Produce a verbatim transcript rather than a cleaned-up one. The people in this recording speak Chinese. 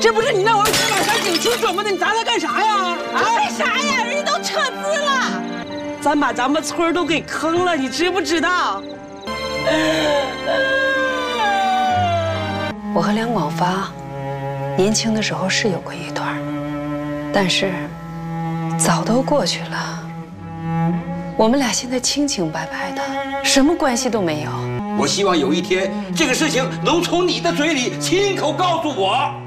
这不是你那儿子马上警局准备的，你砸他干啥呀？ 啊？为啥呀？人家都撤资了， 咱把咱们村都给坑了，你知不知道？ 我和梁广发年轻的时候是有过一段，但是早都过去了。我们俩现在清清白白的，什么关系都没有。 我希望有一天，这个事情能从你的嘴里亲口告诉我。